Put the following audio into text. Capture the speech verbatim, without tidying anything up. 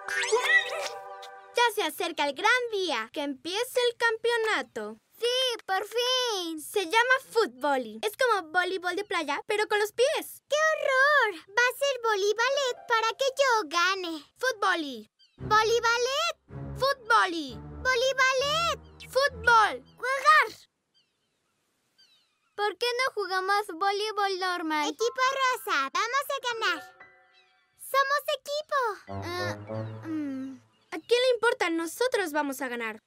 Ya se acerca el gran día, que empiece el campeonato. ¡Sí, por fin! Se llama fútbol. Es como voleibol de playa, pero con los pies. ¡Qué horror! Va a ser voleibalet para que yo gane. Fútbol. ¡Voleibalet! Fútbol. ¡Voleibalet! Fútbol. ¡Jugar! ¿Por qué no jugamos voleibol normal? Equipo rosa, vamos a ganar. ¡Somos equipo! Uh, mm. ¿A quién le importa? Nosotros vamos a ganar.